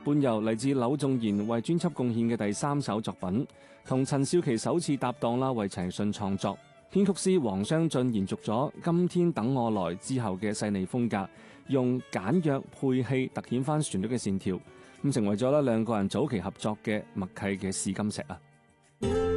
伴遊嚟自柳重言為專輯貢獻嘅第3首作品，同陳少琪首次搭檔啦，為陳奕迅創作。編曲師黃雙進延續咗今天等我來之後嘅細膩風格，用簡約配器突顯翻旋律嘅線條，咁成為咗啦兩個人早期合作嘅默契嘅試金石啊。